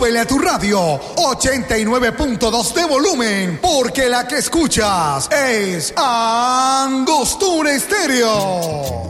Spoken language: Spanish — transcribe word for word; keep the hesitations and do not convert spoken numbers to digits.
súbele a tu radio ochenta y nueve punto dos de volumen, porque la que escuchas es Angostura Estéreo.